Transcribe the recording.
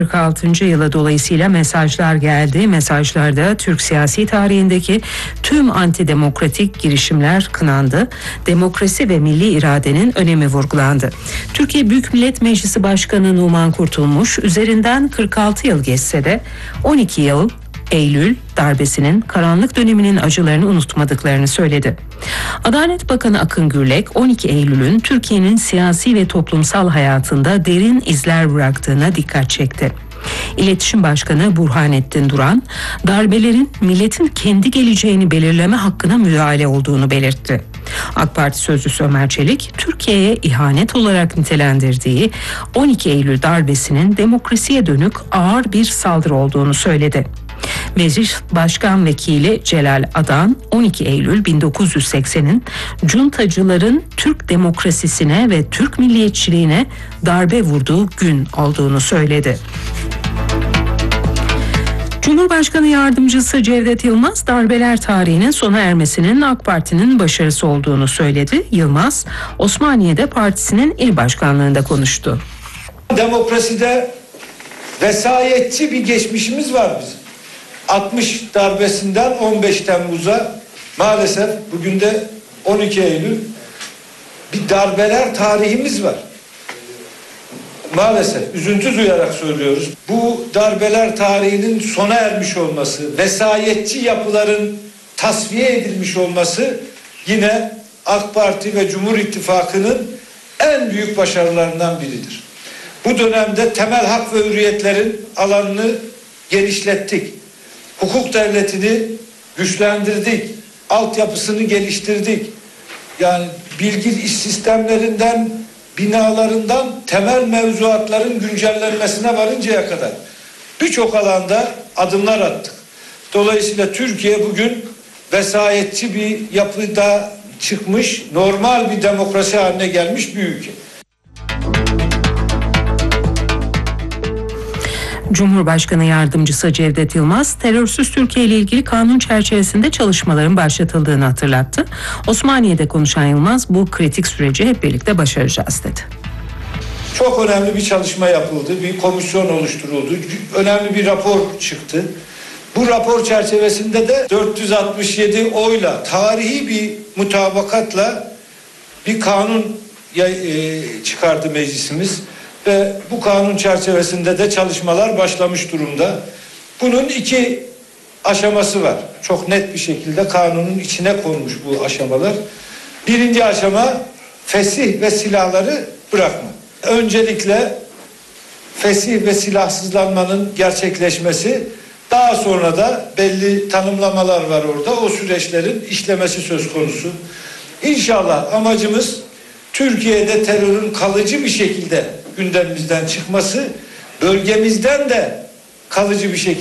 46. yılı dolayısıyla mesajlar geldi. Mesajlarda Türk siyasi tarihindeki tüm antidemokratik girişimler kınandı. Demokrasi ve milli iradenin önemi vurgulandı. Türkiye Büyük Millet Meclisi Başkanı Numan Kurtulmuş, üzerinden 46 yıl geçse de 12 yıl Eylül darbesinin karanlık döneminin acılarını unutmadıklarını söyledi. Adalet Bakanı Akın Gürlek, 12 Eylül'ün Türkiye'nin siyasi ve toplumsal hayatında derin izler bıraktığına dikkat çekti. İletişim Başkanı Burhanettin Duran, darbelerin milletin kendi geleceğini belirleme hakkına müdahale olduğunu belirtti. AK Parti sözcüsü Ömer Çelik, Türkiye'ye ihanet olarak nitelendirdiği 12 Eylül darbesinin demokrasiye dönük ağır bir saldırı olduğunu söyledi. Meclis Başkan Vekili Celal Adan, 12 Eylül 1980'in cuntacıların Türk demokrasisine ve Türk milliyetçiliğine darbe vurduğu gün olduğunu söyledi. Cumhurbaşkanı Yardımcısı Cevdet Yılmaz, darbeler tarihinin sona ermesinin AK Parti'nin başarısı olduğunu söyledi. Yılmaz, Osmaniye'de partisinin il başkanlığında konuştu. Demokraside vesayetçi bir geçmişimiz var bizim. 60 darbesinden 15 Temmuz'a maalesef bugün de 12 Eylül bir darbeler tarihimiz var. Maalesef üzüntü duyarak söylüyoruz. Bu darbeler tarihinin sona ermiş olması, vesayetçi yapıların tasfiye edilmiş olması yine AK Parti ve Cumhur İttifakı'nın en büyük başarılarından biridir. Bu dönemde temel hak ve hürriyetlerin alanını genişlettik. Hukuk devletini güçlendirdik. Altyapısını geliştirdik. Yani bilgi sistemlerinden, binalarından temel mevzuatların güncellenmesine varıncaya kadar birçok alanda adımlar attık. Dolayısıyla Türkiye bugün vesayetçi bir yapıda çıkmış, normal bir demokrasi haline gelmiş bir ülke. Cumhurbaşkanı Yardımcısı Cevdet Yılmaz, terörsüz Türkiye ile ilgili kanun çerçevesinde çalışmaların başlatıldığını hatırlattı. Osmaniye'de konuşan Yılmaz, bu kritik süreci hep birlikte başaracağız dedi. Çok önemli bir çalışma yapıldı, bir komisyon oluşturuldu, önemli bir rapor çıktı. Bu rapor çerçevesinde de 467 oyla, tarihi bir mutabakatla bir kanun çıkardı meclisimiz. Ve bu kanun çerçevesinde de çalışmalar başlamış durumda. Bunun iki aşaması var. Çok net bir şekilde kanunun içine konmuş bu aşamalar. Birinci aşama fesih ve silahları bırakma. Öncelikle fesih ve silahsızlanmanın gerçekleşmesi, daha sonra da belli tanımlamalar var orada. O süreçlerin işlemesi söz konusu. İnşallah amacımız Türkiye'de terörün kalıcı bir şekilde gündemimizden çıkması, bölgemizden de kalıcı bir şekilde